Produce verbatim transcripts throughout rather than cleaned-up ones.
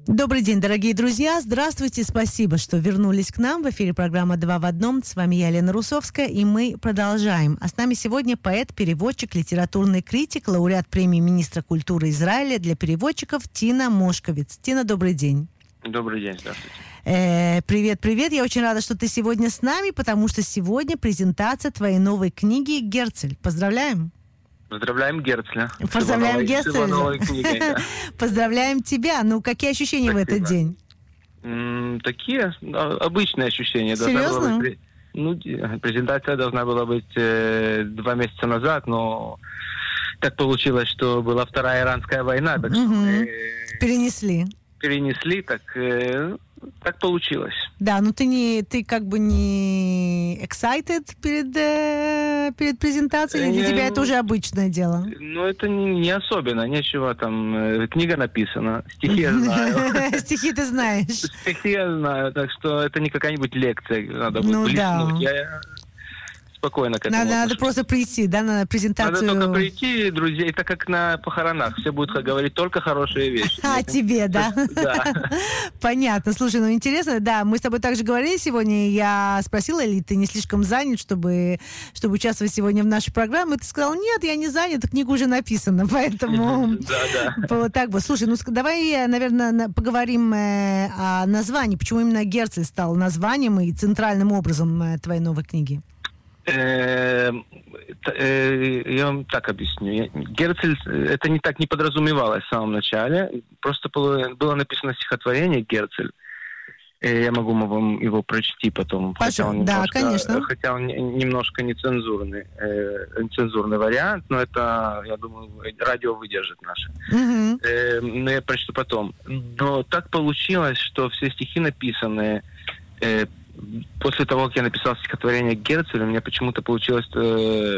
Добрый день, дорогие друзья. Здравствуйте. Спасибо, что вернулись к нам. В эфире программа «Два в одном». С вами я, Лена Русовская, и мы продолжаем. А с нами сегодня поэт, переводчик, литературный критик, лауреат премии министра культуры Израиля для переводчиков Тина Мошковиц. Тина, добрый день. Добрый день, здравствуйте. Э, привет, привет. Я очень рада, что ты сегодня с нами, потому что сегодня презентация твоей новой книги «Герцель». Поздравляем. Поздравляем Герцля. Поздравляем Герцля. Поздравляем тебя. Ну, какие ощущения в этот день? М, такие обычные ощущения. Серьезно? Быть, ну, презентация должна была быть э, два месяца назад, но так получилось, что была Вторая Иранская война, так угу. что мы перенесли. Перенесли, так, э, так получилось. Да, ну ты не, ты как бы не excited перед, э, перед презентацией, или для тебя это уже обычное дело? Ну, это не, не особенно, нечего там, э, книга написана, стихи я знаю. Стихи ты знаешь. Стихи я знаю, так что это не какая-нибудь лекция, надо будет блеснуть. Я спокойно к этому Надо, надо просто прийти, да, на презентацию. Надо только прийти, друзья, так как на похоронах. Все будут говорить только хорошие вещи. А, тебе, да? Да. Понятно. Слушай, ну интересно, да, мы с тобой также говорили сегодня, я спросила, ли ты не слишком занят, чтобы, чтобы участвовать сегодня в нашей программе, и ты сказал, нет, я не занят, книга уже написана, поэтому... Да, да. Вот так вот. Слушай, ну давай, наверное, поговорим о названии, почему именно «Герцель» стал названием и центральным образом твоей новой книги? Я вам так объясню. Герцель, это не так не подразумевалось в самом начале. Просто было, было написано стихотворение «Герцель». Я могу вам его прочти потом. Хотя он немножко, да, конечно. Хотя он немножко нецензурный, нецензурный вариант, но это, я думаю, радио выдержит наше. Угу. Но я прочту потом. Но так получилось, что все стихи написанные... После того, как я написал стихотворение Герцелю, у меня почему-то получилось... Э,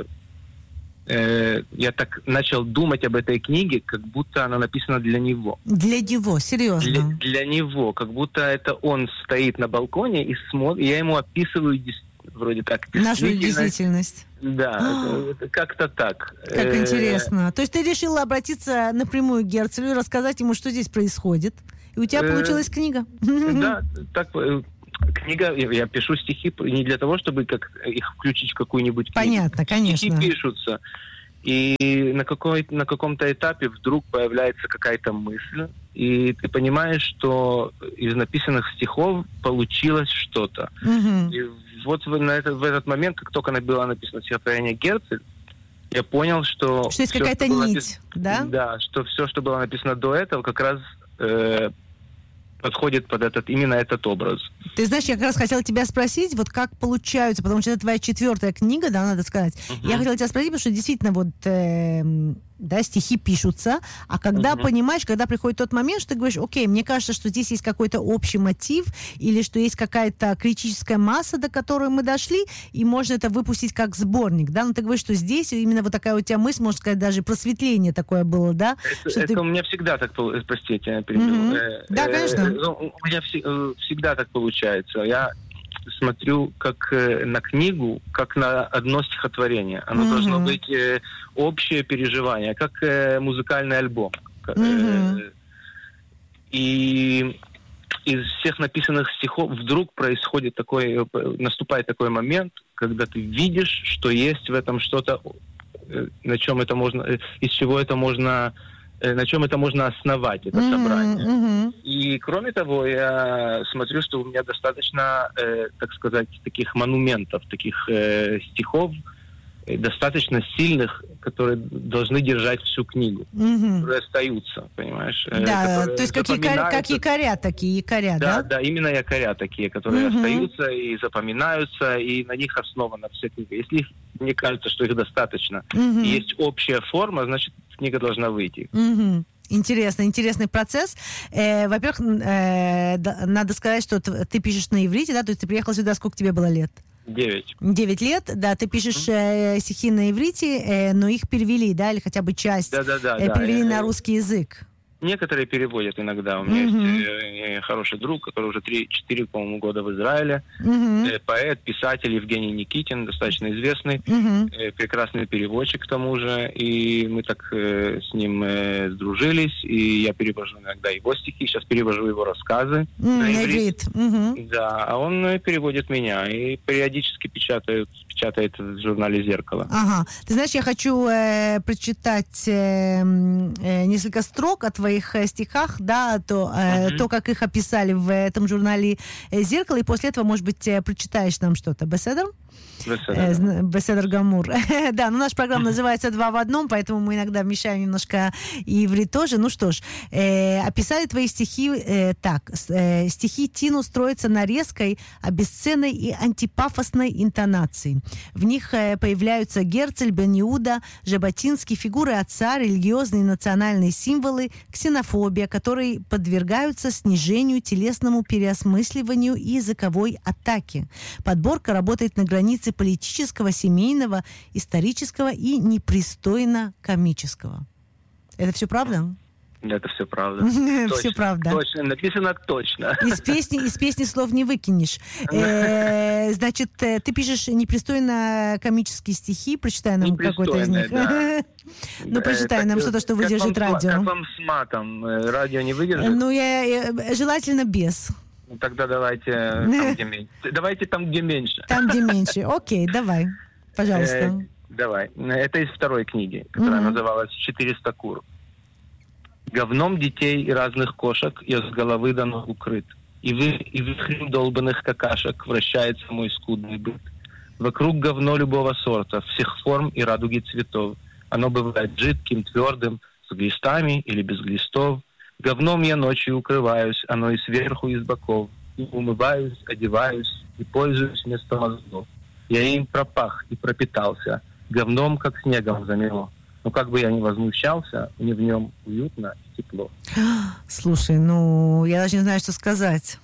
э, я так начал думать об этой книге, как будто она написана для него. Для него, серьезно? Для, для него, как будто это он стоит на балконе и смотрит, я ему описываю вроде как действительность. Нашу действительность. Да, это, это как-то так. Как интересно. То есть ты решила обратиться напрямую к Герцелю и рассказать ему, что здесь происходит. И у тебя получилась книга. Да, так... Книга, я пишу стихи не для того, чтобы как, их включить в какую-нибудь книгу. Понятно, конечно. Стихи пишутся. И на, какой, на каком-то этапе вдруг появляется какая-то мысль, и ты понимаешь, что из написанных стихов получилось что-то. Угу. И вот в, на этот, в этот момент, как только было написано стихотворение «Герцель», я понял, что... Что есть все, какая-то что нить, напис... да? Да, что все, что было написано до этого, как раз... Э, подходит под этот, именно этот образ. Ты знаешь, я как раз хотела тебя спросить, вот как получаются, потому что это твоя четвертая книга, да, надо сказать. Uh-huh. Я хотела тебя спросить, потому что действительно вот, э, да, стихи пишутся, а когда uh-huh. понимаешь, когда приходит тот момент, что ты говоришь, окей, мне кажется, что здесь есть какой-то общий мотив, или что есть какая-то критическая масса, до которой мы дошли, и можно это выпустить как сборник, да, но ты говоришь, что здесь именно вот такая у тебя мысль, можно сказать, даже просветление такое было, да? Это, это ты... у меня всегда так, простите, я перебил. Uh-huh. Э, да, конечно. Э, у меня всегда так получается. Я смотрю как э, на книгу, как на одно стихотворение. Оно mm-hmm. должно быть э, общее переживание, как э, музыкальный альбом. Mm-hmm. Э, и из всех написанных стихов вдруг происходит такой, наступает такой момент, когда ты видишь, что есть в этом что-то, э, на чем это можно, э, из чего это можно... на чем это можно основать, это mm-hmm, собрание. Mm-hmm. И кроме того, я смотрю, что у меня достаточно, э, так сказать, таких монументов, таких э, стихов, э, достаточно сильных, которые должны держать всю книгу, mm-hmm. которые остаются, понимаешь? Да, э, то есть как, якоря, как якоря такие, якоря, да? Да, да, именно якоря такие, которые mm-hmm. остаются и запоминаются, и на них основана вся книга. Если их, мне кажется, что их достаточно, mm-hmm. и есть общая форма, значит, книга должна выйти. Угу. Интересно, интересный процесс. Э, во-первых, э, да, надо сказать, что ты, ты пишешь на иврите, да? То есть ты приехал сюда, сколько тебе было лет? Девять. Девять лет, да, ты пишешь э, стихи на иврите, э, но их перевели, да, или хотя бы часть да, да, да, э, перевели да, на русский язык. Некоторые переводят иногда. У меня mm-hmm. есть э, хороший друг, который уже три-четыре, по-моему, года в Израиле. Mm-hmm. Э, поэт, писатель Евгений Никитин, достаточно известный. Mm-hmm. Э, прекрасный переводчик к тому же. И мы так э, с ним э, сдружились. И я перевожу иногда его стихи. Сейчас перевожу его рассказы mm-hmm. на иврит. Mm-hmm. Да, а он э, переводит меня. И периодически печатает, печатает в журнале «Зеркало». Ага. Ты знаешь, я хочу э, прочитать э, э, несколько строк от твоих стихах, да, то, э, uh-huh. то, как их описали в этом журнале «Зеркало», и после этого, может быть, прочитаешь нам что-то. Беседер? Беседер. Беседер Гамур. Да, ну наша программа называется «Два в одном», поэтому мы иногда вмещаем немножко и иврит тоже. Ну что ж, э, описали твои стихи э, так. Э, стихи Тину строятся на резкой, обесценной и антипафосной интонации. В них э, появляются Герцель, Бен Иуда, Жаботинский, фигуры отца, религиозные и национальные символы, ксенофобия, которые подвергаются снижению, телесному переосмысливанию и языковой атаке. Подборка работает на границе политического, семейного, исторического и непристойно-комического. Это все правда? Это все правда. Все правда. Точно, написано точно. Из песни, из песни слов не выкинешь. Значит, ты пишешь непристойно-комические стихи, прочитай нам какой-то из них. Ну, прочитай нам что-то, что выдержит радио. Как вам с матом? Радио не выдержит? Ну, я желательно без. Ну, тогда давайте там, где меньше. Давайте там, где меньше. Там, где меньше. Окей, давай. Пожалуйста. Э, давай. Это из второй книги, которая mm-hmm. называлась «четыреста кур». Говном детей и разных кошек я с головы до ног укрыт. И, вы, и вихрем долбанных какашек вращается мой скудный быт. Вокруг говно любого сорта, всех форм и радуги цветов. Оно бывает жидким, твердым, с глистами или без глистов. Говном я ночью укрываюсь, оно и сверху, и с боков. И умываюсь, одеваюсь, и пользуюсь вместо мозгов. Я им пропах и пропитался, говном, как снегом замело. Но как бы я ни возмущался, мне в нем уютно и тепло. Слушай, ну, я даже не знаю, что сказать.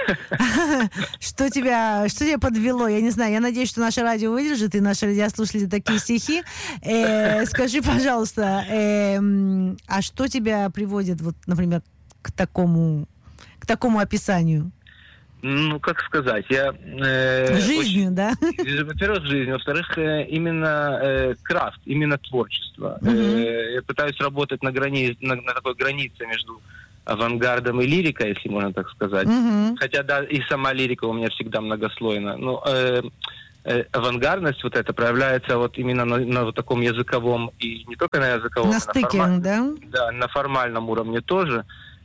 Что тебя, что тебя подвело? Я не знаю. Я надеюсь, что наше радио выдержит, и наши радиослушатели такие стихи. Э, скажи, пожалуйста, э, а что тебя приводит, вот, например, к такому, к такому описанию? Ну, как сказать, я... Э, жизнью, очень, да? Во-первых, жизнь. Во-вторых, э, именно э, крафт, именно творчество. Uh-huh. Э, я пытаюсь работать на, грани... на, на такой границе между авангардом и лирикой, если можно так сказать. Uh-huh. Хотя, да, и сама лирика у меня всегда многослойна. Но э, э, авангардность вот эта проявляется вот именно на, на вот таком языковом, и не только на языковом, на стыке, на формаль... да? Да, на формальном уровне тоже.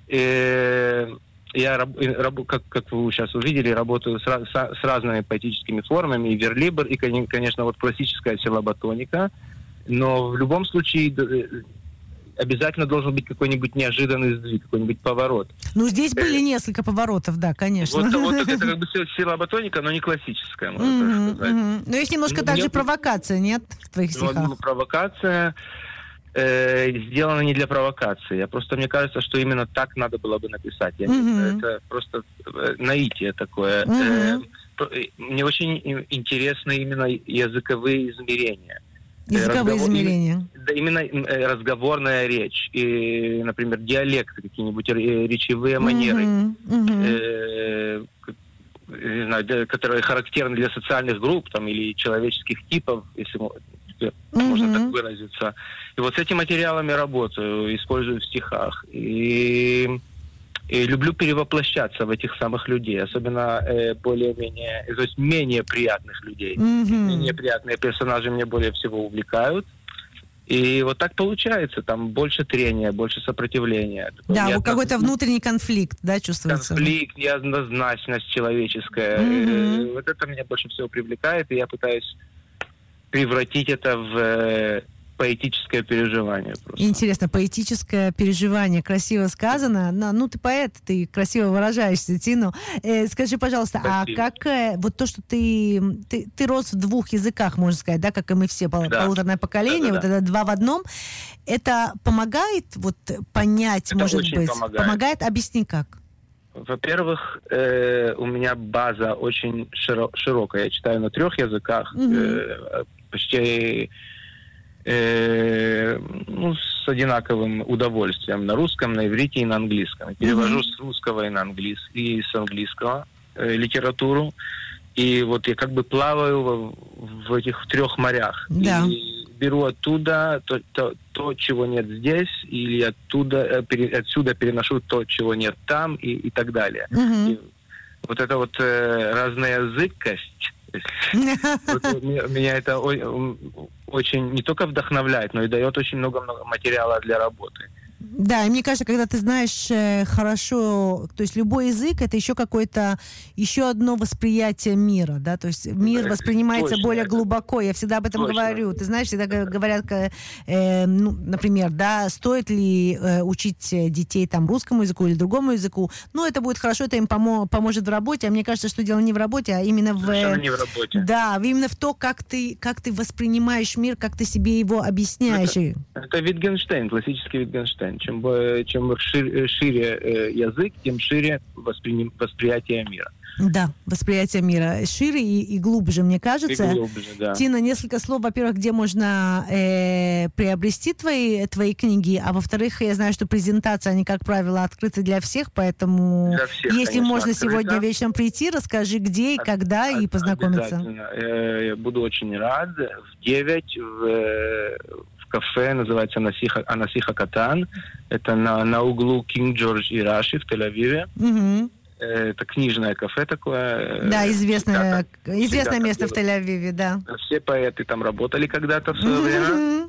И я, как, как вы сейчас увидели, работаю с, с, с разными поэтическими формами, и верлибр, и, конечно, вот классическая силаботоника. Но в любом случае обязательно должен быть какой-нибудь неожиданный сдвиг, какой-нибудь поворот. Ну, здесь были несколько поворотов, да, конечно. Вот, вот это как бы силаботоника, но не классическая, можно mm-hmm, так сказать. Mm-hmm. Но есть немножко ну, также мне... провокация, нет, в твоих стихах? Ну, провокация э, сделана не для провокации. А просто мне кажется, что именно так надо было бы написать. Я mm-hmm. не, это просто наитие такое. Mm-hmm. Э, мне очень интересны именно языковые измерения. Языковые Разговор... измерения. Да, именно разговорная речь. И, например, диалекты, какие-нибудь речевые манеры, mm-hmm. Mm-hmm. Э, не знаю, которые характерны для социальных групп там, или человеческих типов, если mm-hmm. можно так выразиться. И вот с этими материалами работаю, использую в стихах. И... И люблю перевоплощаться в этих самых людей, особенно э, более-менее, то есть менее приятных людей. Mm-hmm. Менее приятные персонажи меня более всего увлекают. И вот так получается, там больше трения, больше сопротивления. Да, неодноз... какой-то внутренний конфликт, да, чувствуется? Конфликт, неоднозначность человеческая. Mm-hmm. Вот это меня больше всего привлекает, и я пытаюсь превратить это в... поэтическое переживание. Просто. Интересно, поэтическое переживание. Красиво сказано. Но, ну, ты поэт, ты красиво выражаешься, Тину. Э, скажи, пожалуйста, Спасибо. А как э, вот то, что ты, ты ты рос в двух языках, можно сказать, да, как и мы все, пол, да. полуторное поколение, да, да, вот да. это два в одном, это помогает вот понять, это может быть? Помогает. помогает? Объясни, как? Во-первых, э, у меня база очень широ- широкая. Я читаю на трех языках. Mm-hmm. Э, почти... Э, ну, с одинаковым удовольствием на русском, на иврите и на английском. Я перевожу mm-hmm. с русского и на английский, и с английского э, литературу. И вот я как бы плаваю в, в этих трех морях. Да. И беру оттуда то, то, то, чего нет здесь, или оттуда, пере, отсюда переношу то, чего нет там, и, и так далее. Mm-hmm. И вот эта вот э, разноязыкость, вот, меня это очень не только вдохновляет, но и дает очень много материала для работы. Да, и мне кажется, когда ты знаешь э, хорошо, то есть любой язык — это еще какое-то, еще одно восприятие мира, да, то есть мир да, воспринимается точно, более это... глубоко, я всегда об этом точно. говорю, ты знаешь, всегда говорят, э, ну, например, да, стоит ли э, учить детей там русскому языку или другому языку, ну, это будет хорошо, это им помо- поможет в работе, а мне кажется, что дело не в работе, а именно в... Совершенно не в работе. Да, именно в то, как ты, как ты воспринимаешь мир, как ты себе его объясняешь. Это, это Wittgenstein, классический Wittgenstein. Чем, чем шире, шире э, язык, тем шире воспри... восприятие мира. Да, восприятие мира шире и, и глубже, мне кажется. И глубже, да. Тина, несколько слов, во-первых, где можно э, приобрести твои, твои книги, а во-вторых, я знаю, что презентации, они, как правило, открыты для всех, поэтому для всех, если конечно, можно открыто. Сегодня вечером прийти, расскажи, где и когда, и познакомиться. Я буду очень рад. В девять в, в кафе, называется Анасиха, Анасиха Катан. Это на, на углу Кинг Джордж и Раши в Тель-Авиве. Угу. Это книжное кафе такое. Да, известное, всегда, известное всегда, место в Тель-Авиве, да. Все поэты там работали когда-то в свое время.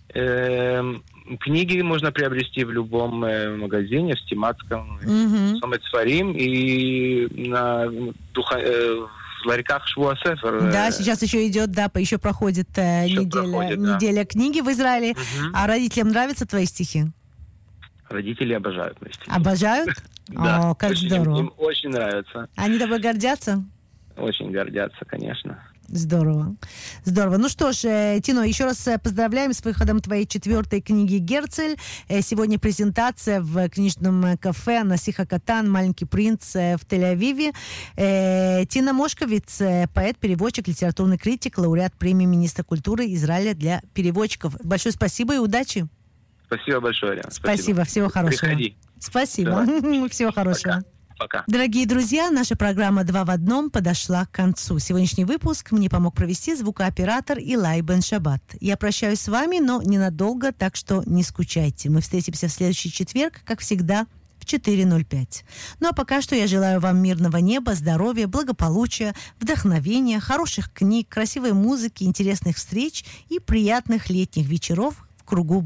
Э, книги можно приобрести в любом э, магазине, в Стиматском, в Сомет Сфарим и на духа, э, в ларьках Швуа Сефер. Да, сейчас еще идет, да, еще проходит э, еще неделя, проходит, да. неделя книги в Израиле. Угу. А родителям нравятся твои стихи? Родители обожают мои стихи. Обожают? Да. О, как очень, здорово. Им очень нравится. Они тобой гордятся? Очень гордятся, конечно. Здорово. Здорово. Ну что ж, Тино, еще раз поздравляем с выходом твоей четвертой книги «Герцель». Сегодня презентация в книжном кафе «Анасиха Катан. Маленький принц» в Тель-Авиве. Тина Мошковиц, поэт, переводчик, литературный критик, лауреат премии министра культуры Израиля для переводчиков. Большое спасибо и удачи. Спасибо большое, Лена. Спасибо. Спасибо. Всего хорошего. Приходи. Спасибо. Давай. Всего хорошего. Пока. Пока. Дорогие друзья, наша программа «Два в одном» подошла к концу. Сегодняшний выпуск мне помог провести звукооператор Илай Бен Шаббат. Я прощаюсь с вами, но ненадолго, так что не скучайте. Мы встретимся в следующий четверг, как всегда, в четыре ноль пять. Ну а пока что я желаю вам мирного неба, здоровья, благополучия, вдохновения, хороших книг, красивой музыки, интересных встреч и приятных летних вечеров в кругу